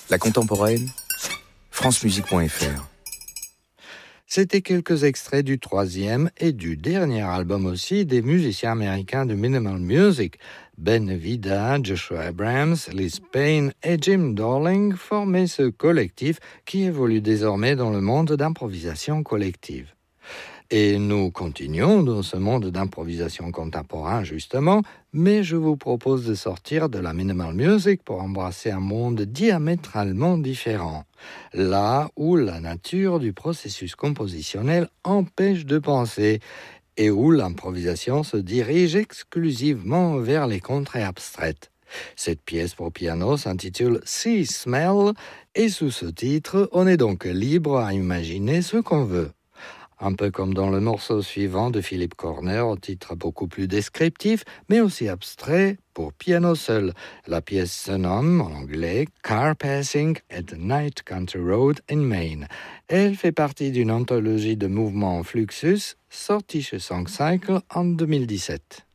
La contemporaine, francemusique.fr. C'était quelques extraits du troisième et du dernier album aussi des musiciens américains de Minimal Music. Ben Vida, Joshua Abrams, Liz Payne et Jim Darling formaient ce collectif qui évolue désormais dans le monde d'improvisation collective. Et nous continuons dans ce monde d'improvisation contemporain justement, mais je vous propose de sortir de la minimal music pour embrasser un monde diamétralement différent. Là où la nature du processus compositionnel empêche de penser et où l'improvisation se dirige exclusivement vers les contrées abstraites. Cette pièce pour piano s'intitule Sea Smell et sous ce titre, on est donc libre à imaginer ce qu'on veut. Un peu comme dans le morceau suivant de Philip Corner, au titre beaucoup plus descriptif, mais aussi abstrait, pour piano seul. La pièce se nomme, en anglais, Car Passing at Night Country Road in Maine. Elle fait partie d'une anthologie de mouvements Fluxus, sortie chez Songcycle en 2017.